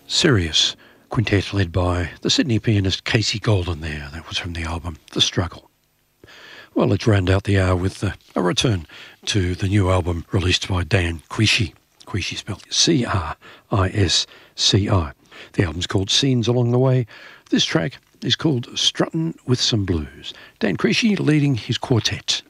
Sirius Quintet led by the Sydney pianist Casey Golden there. That was from the album The Struggle. Well, let's round out the hour with a return to the new album released by Dan Quisci. Quisci spelled C-R-I-S-C-I. The album's called Scenes Along the Way. This track is called Struttin' with Some Blues. Dan Quisci leading his quartet.